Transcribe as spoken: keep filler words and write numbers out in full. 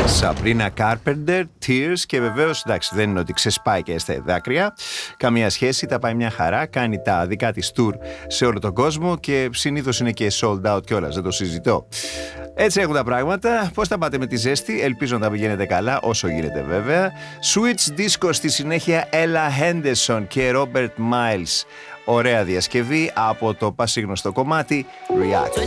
Sabrina Carpenter, Tears, και βεβαίως εντάξει, δεν είναι ότι ξεσπάει και έστε δάκρυα. Καμία σχέση, τα πάει μια χαρά. Κάνει τα δικά της tour σε όλο τον κόσμο και συνήθως είναι και sold out κιόλας, δεν το συζητώ. Έτσι έχουν τα πράγματα. Πώς τα πάτε με τη ζέστη? Ελπίζω να τα πηγαίνετε καλά, όσο γίνεται βέβαια. Switch Disco στη συνέχεια, Ella Henderson και Robert Miles. Ωραία διασκευή από το πασίγνωστο κομμάτι React.